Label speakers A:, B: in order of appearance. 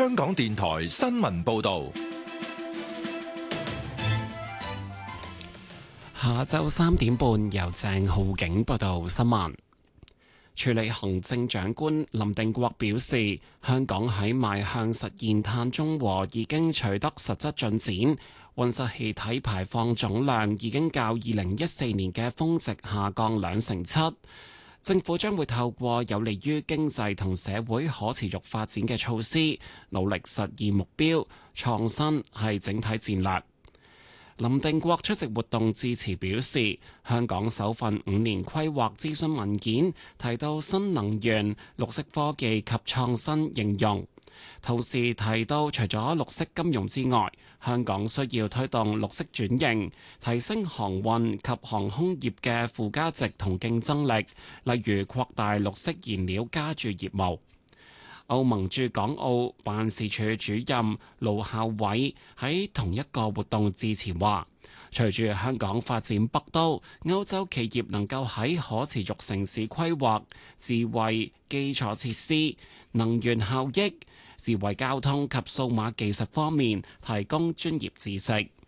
A: 香港電台新聞報道。
B: 下晝3點半，由鄭浩景報道新聞。署理行政長官林定國表示，香港喺邁向實現碳中和已經取得實質進展，溫室氣體排放總量已經較2014年嘅峰值下降7%。政府將會透過有利於經濟同社會可持續發展嘅措施，努力實現目標。創新係整體戰略。林定國出席活動致辭表示，香港首份5年規劃諮詢文件提到新能源、綠色科技及創新應用，同時提到除咗綠色金融之外，香港需要推動綠色轉型，提升航運及航空業嘅附加值同競爭力，例如擴大綠色燃料加注業務。歐盟駐港澳辦事處主任盧孝偉喺同一個活動致辭話，隨住香港發展北都，歐洲企業能夠喺可持續城市規劃、智慧基礎設施、能源效益、智慧交通及數碼技術方面提供專業知識。